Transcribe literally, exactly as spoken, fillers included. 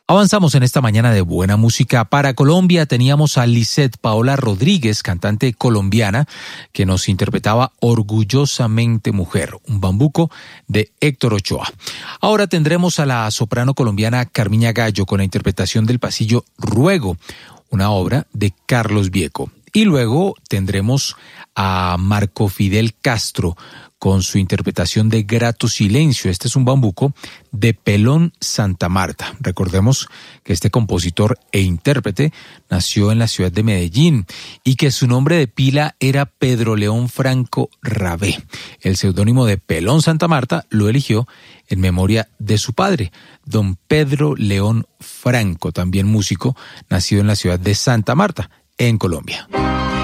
Avanzamos en esta mañana de buena música para Colombia. Teníamos a Lisette Paola Rodríguez, cantante colombiana, que nos interpretaba Orgullosamente Mujer, un bambuco de Héctor Ochoa. Ahora tendremos a la soprano colombiana Carmiña Gallo con la interpretación del pasillo Ruego, una obra de Carlos Bieco. Y luego tendremos a Marco Fidel Castro con su interpretación de Grato Silencio. Este es un bambuco de Pelón Santa Marta. Recordemos que este compositor e intérprete nació en la ciudad de Medellín y que su nombre de pila era Pedro León Franco Rabé. El seudónimo de Pelón Santa Marta lo eligió en memoria de su padre, don Pedro León Franco, también músico, nacido en la ciudad de Santa Marta, en Colombia.